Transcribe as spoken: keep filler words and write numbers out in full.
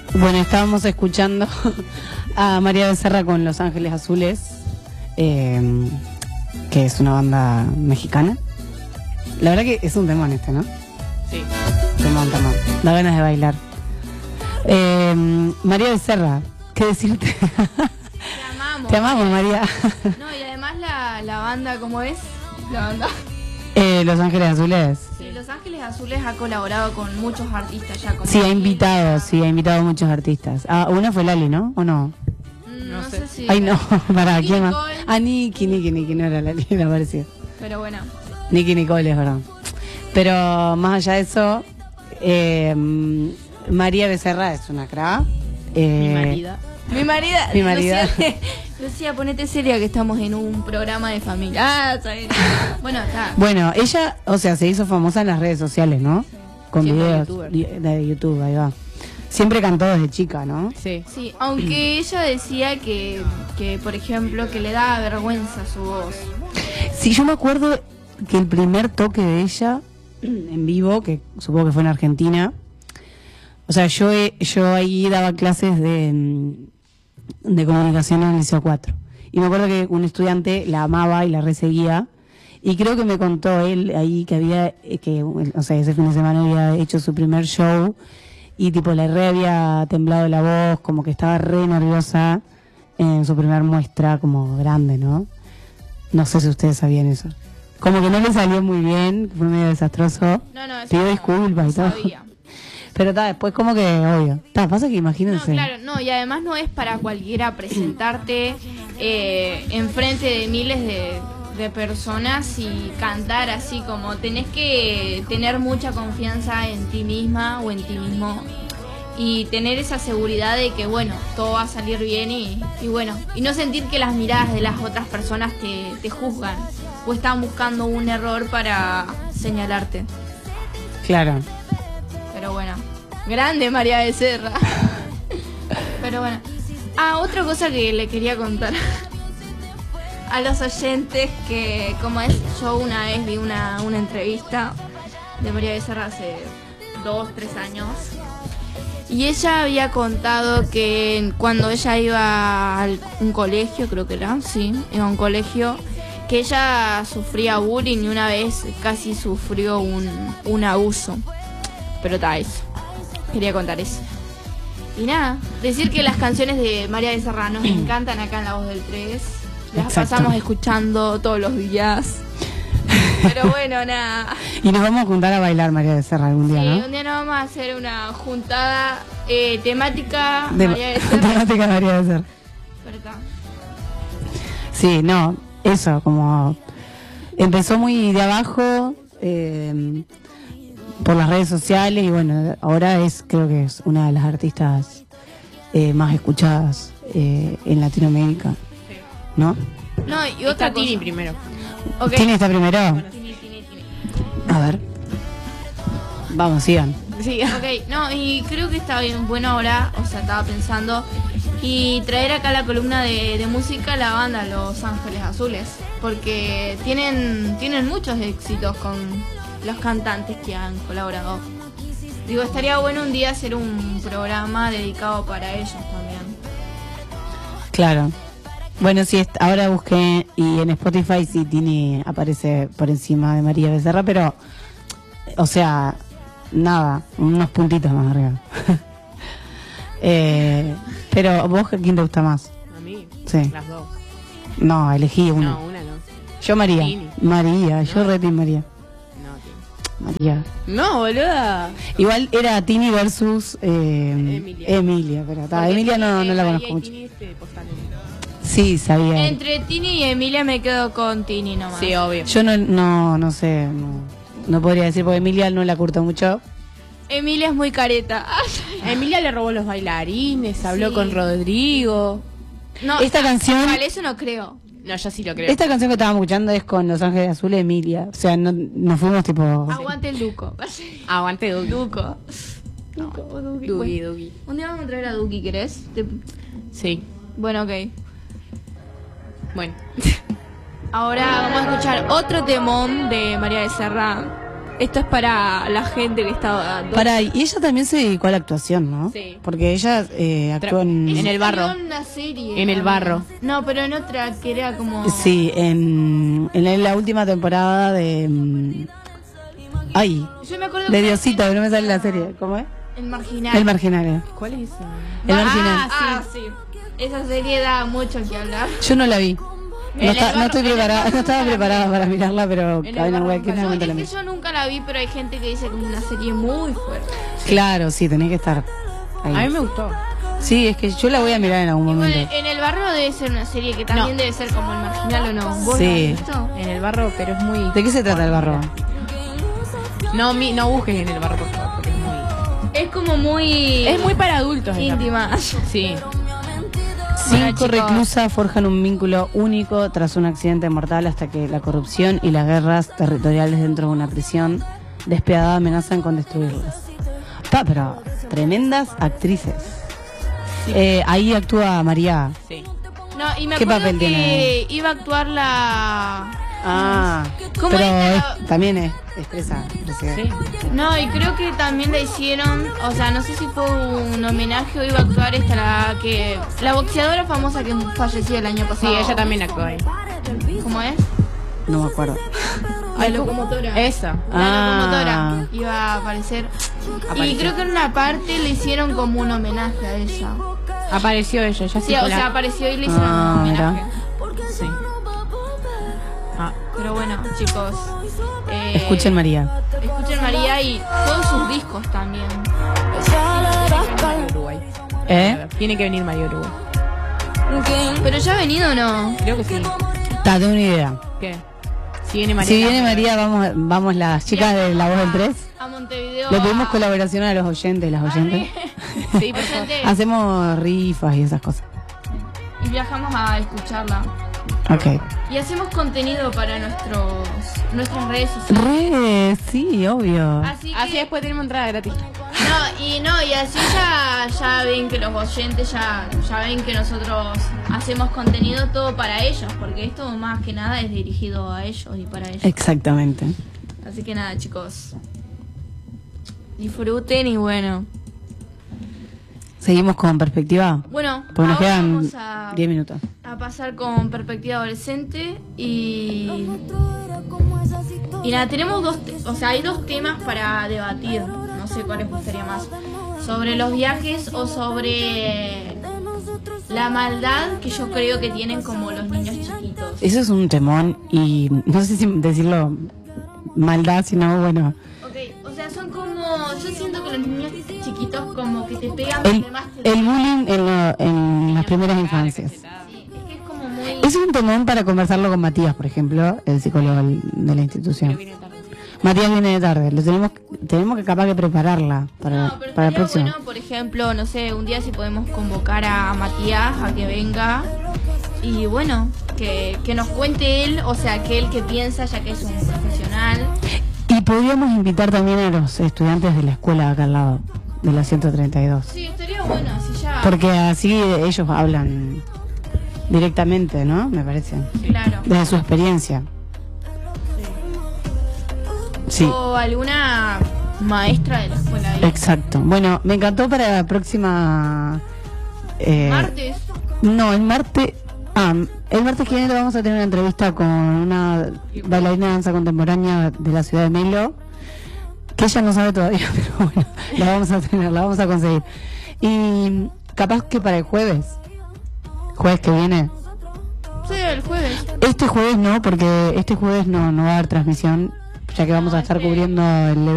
Bueno, estábamos escuchando a María Becerra con Los Ángeles Azules, eh, que es una banda mexicana. La verdad que es un temón este, ¿no? Sí. Temón, temón. Da ganas de bailar. Eh, María Becerra, ¿qué decirte? Te amamos. Te amamos, María. No, y además la, la banda, ¿cómo es? La banda. Eh, Los Ángeles Azules. Sí, Los Ángeles Azules ha colaborado con muchos artistas ya. Como Sí, ha Lili, invitado, sí, ha invitado a muchos artistas. Ah, una fue Lali, ¿no? ¿O no? Mm, No No sé. sé si. Ay, no, para, Nicky ¿quién más? Nicole. Ah, Niki, Niki, Niki, no era Lali, era parecida. Pero bueno. Niki Nicole, es verdad. Pero más allá de eso, eh, María Becerra es una cra. Eh, Mi marida. Mi marida. Mi marida. Lucía, Lucía, ponete seria que estamos en un programa de familia. Ah, ¿sabes? Bueno, está. Bueno, ella, o sea, se hizo famosa en las redes sociales, ¿no? Con Siendo videos youtuber. de de YouTube, ahí va. Siempre cantó desde chica, ¿no? Sí. Sí, aunque ella decía que, que, por ejemplo, que le daba vergüenza su voz. Sí, yo me acuerdo que el primer toque de ella en vivo, que supongo que fue en Argentina, o sea, yo he- yo ahí daba clases de, mm, de comunicación en el Liceo cuatro. Y me acuerdo que un estudiante la amaba y la reseguía. Y creo que me contó él ahí que había, eh, que, o sea, ese fin de semana había hecho su primer show y tipo le re había temblado la voz, como que estaba re nerviosa en su primer muestra, como grande, ¿no? No sé si ustedes sabían eso. Como que no le salió muy bien, fue medio desastroso. No, no, eso Pidió no- disculpas y no todo. sabía. Pero está, después como que, obvio. Ta, pasa que No, imagínense. claro, no, y además no es para cualquiera presentarte eh, enfrente de miles de, de personas y cantar así como tenés que tener mucha confianza en ti misma o en ti mismo y tener esa seguridad de que bueno, todo va a salir bien y, y bueno, y no sentir que las miradas de las otras personas te, te juzgan o están buscando un error para señalarte. Claro. Pero bueno, grande María Becerra. Pero bueno. Ah, otra cosa que le quería contar a los oyentes, que como es, yo una vez vi una, una entrevista de María Becerra hace dos, tres años. Y ella había contado que cuando ella iba a un colegio, creo que era, sí, iba a un colegio, que ella sufría bullying y una vez casi sufrió un, un abuso. Pero está eso. Quería contar eso. Y nada, decir que las canciones de María Becerra nos encantan acá en La Voz del tres. Las Exacto. pasamos escuchando todos los días. Pero bueno, nada. Y nos vamos a juntar a bailar María Becerra algún día, Sí, ¿no? un día nos vamos a hacer una juntada eh, temática De María Becerra. temática María Becerra. Pero está. Sí, no, eso, como empezó muy de abajo, eh, por las redes sociales y bueno, ahora es, creo que es una de las artistas eh, más escuchadas eh, en Latinoamérica, ¿no? No, y otra Está Tini cosa. primero. Ok. ¿Quién está primero? Tini, Tini, Tini. A ver. Vamos, sigan. Sí. Ok, no, y creo que está bien bueno ahora, o sea, estaba pensando, y traer acá la columna de, de música la banda Los Ángeles Azules, porque tienen, tienen muchos éxitos con los cantantes que han colaborado. Digo, estaría bueno un día hacer un programa dedicado para ellos también. Claro. Bueno, sí, est- ahora busqué y en Spotify sí Tini aparece por encima de María Becerra, pero, o sea, nada, unos puntitos más arriba. eh, pero vos, ¿quién te gusta más? A mí. Sí. Las dos. No, elegí una. No, una no. Yo María. Tini. María, yo No. re Team María. No, Tini. María. No, boluda. Igual era Tini versus eh, Emilia. Emilia, pero ta, Porque Emilia no, Tini, no la eh, conozco María y mucho. Tini, este, postan en- Sí, sabía. Entre Tini y Emilia me quedo con Tini nomás. Sí, obvio. Yo no, no, no sé, no, no podría decir porque Emilia no la curto mucho. Emilia es muy careta. A Emilia le robó los bailarines, habló Sí. con Rodrigo. No, Esta canción- igual, eso no creo. No, yo sí lo creo. Esta canción que estábamos escuchando es con Los Ángeles Azules, Emilia. O sea, no, nos fuimos tipo... Aguante el Duco. Aguante Duki. Duco. Duco o Duki. Duki, Bueno, Duki. un día vamos a traer a Duki, ¿querés? Te- Sí. Bueno, ok. Bueno. Ahora vamos a escuchar otro temón de María Becerra Esto es para la gente que está... Para, y ella también se dedicó a la actuación, ¿no? Sí. Porque ella eh, actuó en... En el barro. Salió en una serie. En el también. barro. No, pero en otra que era como... Sí, en, en la última temporada de... mm, Ay, Yo me acuerdo de que- Diosito, que no me sale la serie. ¿Cómo es? El Marginal. El Marginal. ¿Cuál es esa? El Ah, Marginal. Ah, sí. Esa serie da mucho que hablar. Yo no la vi. No, En el está- no barro- estoy en el preparada, barro no estaba nunca la preparada vi. para mirarla, pero En el hay una barro web que nunca no Yo, me es la que vi. yo nunca la vi, pero hay gente que dice que es una serie muy fuerte. Claro, sí, tenés que estar ahí. A mí me gustó. Sí, es que yo la voy a mirar en algún Igual, momento. en el barro debe ser una serie que también No. debe ser como el Marginal, ¿o no? ¿Vos Sí. la has visto? En el barro, pero es muy... ¿De qué se trata el barro? No, mi, no busques en el barro, por favor, porque es muy... Es como muy... Es muy para adultos. esa. íntima. Sí. Bueno, Cinco chicos. reclusas forjan un vínculo único tras un accidente mortal hasta que la corrupción y las guerras territoriales dentro de una prisión despiadada amenazan con destruirlas. Pa, pero tremendas actrices. Eh, ahí actúa María. Sí. No, y me ¿Qué acuerdo papel que tiene? iba a actuar la... Ah, ¿Cómo pero es es- la- también es expresa. Sí. No, y creo que también la hicieron, o sea, no sé si fue un homenaje o iba a actuar esta la que... La boxeadora famosa que falleció el año Sí, pasado. ella también actuó ahí. ¿Cómo es? No me acuerdo. La locomotora. Esa. La Ah. locomotora iba a aparecer. Y Apareció. creo que en una parte le hicieron como un homenaje a ella. Apareció ella, ya Sí, o sea, apareció y le hicieron Ah, un homenaje. mira. Sí. Ah, Pero bueno, chicos. eh, Escuchen María. Escuchen María y todos sus discos también. Mario Uruguay. ¿Eh? Tiene que venir Mario Uruguay. Pero ya ha venido o no. Creo que sí. Ta, tengo una idea. ¿Qué? Si viene María. Si viene María, vamos, vamos las chicas de La Voz del tres. A Montevideo. Le pedimos a- colaboración a los oyentes, las oyentes. Sí, por favor. Oyentes, Hacemos rifas y esas cosas. y viajamos a escucharla. Ok. Y hacemos contenido para nuestros nuestras redes sociales. Re, sí, obvio. Así que, Así después tenemos entrada gratis. no, y no, y así ya, ya ven que los oyentes ya, ya ven que nosotros hacemos contenido todo para ellos, porque esto más que nada es dirigido a ellos y para ellos. Exactamente. Así que nada, chicos. Disfruten y bueno. Seguimos con perspectiva. Bueno, Porque nos ahora quedan vamos a, diez minutos. a pasar con perspectiva adolescente y y nada, tenemos dos, te- o sea, hay dos temas para debatir. No sé cuál les gustaría más. Sobre los viajes o sobre la maldad que yo creo que tienen como los niños chiquitos. Eso es un temón y no sé si decirlo maldad, sino bueno. Ok, o sea, son como, yo siento que los niños chiquitos como que te pegan El, porque más te el bullying en, lo- en las primeras infancias. Sí, es que es como muy... Es un temón para conversarlo con Matías, por ejemplo, el psicólogo del- de la institución. Viene tarde. Matías viene de tarde, lo tenemos, tenemos que capaz que prepararla para, No, pero para el estaría próximo. bueno, por ejemplo, no sé, un día si podemos convocar a Matías a que venga y bueno, que, que nos cuente él, o sea, que él que piensa, ya que es un profesional. Y podríamos invitar también a los estudiantes de la escuela de acá al lado, de la ciento treinta y dos. Sí, estaría bueno, así ya... Porque así ellos hablan directamente, ¿no? Me parece. Claro. Desde su experiencia. Sí, O alguna maestra de la escuela ahí. exacto. Bueno, me encantó para la próxima... eh, Martes. No, el martes... Ah, el martes que viene vamos a tener una entrevista con una bailarina de danza contemporánea de la ciudad de Melo, que ella no sabe todavía, pero bueno, la vamos a tener, la vamos a conseguir. Y capaz que para el jueves, jueves que viene, Sí, el jueves. este jueves no, porque este jueves no, no va a haber transmisión, ya que vamos a estar cubriendo el